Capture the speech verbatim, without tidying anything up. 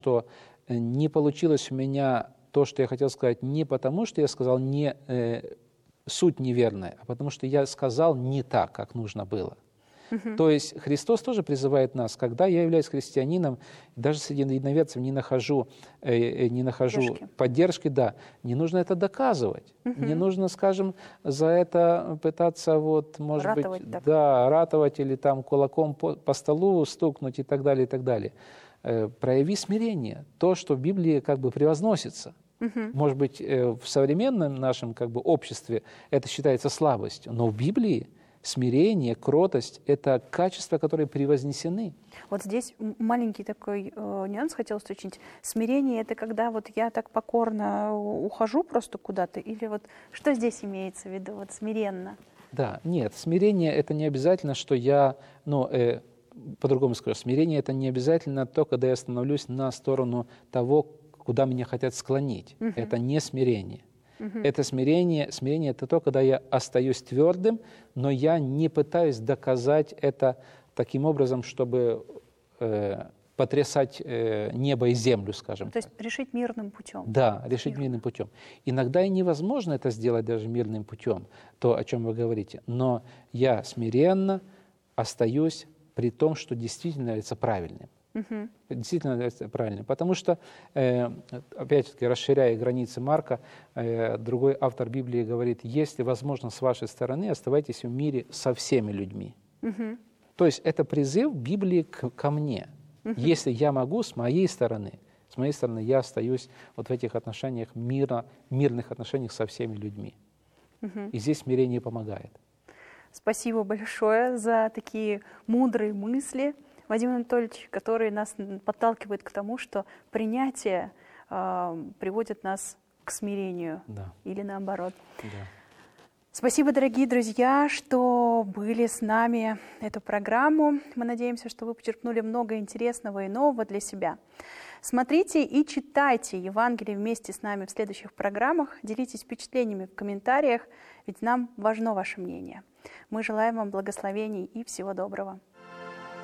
что не получилось у меня то, что я хотел сказать, не потому, что я сказал не, э, суть неверная, а потому что я сказал не так, как нужно было. Uh-huh. То есть Христос тоже призывает нас, когда я являюсь христианином, даже среди единоверцев не нахожу, э, не нахожу поддержки. поддержки, да, не нужно это доказывать, uh-huh. не нужно, скажем, за это пытаться, вот, может ратовать быть, так. да, ратовать или там кулаком по, по столу стукнуть и так далее, и так далее. Э, прояви смирение, то, что в Библии как бы превозносится. Uh-huh. Может быть, э, в современном нашем как бы обществе это считается слабостью, но в Библии смирение, кротость – это качества, которые превознесены. Вот здесь маленький такой э, нюанс хотел уточнить. Смирение – это когда вот я так покорно ухожу просто куда-то? Или вот что здесь имеется в виду, вот смиренно? Да, нет, смирение – это не обязательно, что я, ну, э, по-другому скажу, смирение – это не обязательно то, когда я становлюсь на сторону того, куда меня хотят склонить. Uh-huh. Это не смирение. Uh-huh. Это смирение, смирение – это то, когда я остаюсь твердым, но я не пытаюсь доказать это таким образом, чтобы э, потрясать э, небо и землю, скажем. То есть решить мирным путем. Да, решить Мирно. мирным путем. Иногда и невозможно это сделать даже мирным путем, то, о чем вы говорите. Но я смиренно остаюсь при том, что действительно является правильным. Uh-huh. Действительно является правильным. Потому что, э, опять-таки, расширяя границы Марка, э, другой автор Библии говорит, если возможно с вашей стороны, оставайтесь в мире со всеми людьми. Uh-huh. То есть это призыв Библии к, ко мне. Uh-huh. Если я могу, с моей стороны, с моей стороны я остаюсь вот в этих отношениях, мира, мирных отношениях со всеми людьми. Uh-huh. И здесь смирение помогает. Спасибо большое за такие мудрые мысли, Вадим Анатольевич, который нас подталкивает к тому, что принятие э, приводит нас к смирению, да. или наоборот. Да. Спасибо, дорогие друзья, что были с нами эту программу. Мы надеемся, что вы почерпнули много интересного и нового для себя. Смотрите и читайте Евангелие вместе с нами в следующих программах. Делитесь впечатлениями в комментариях, ведь нам важно ваше мнение. Мы желаем вам благословений и всего доброго.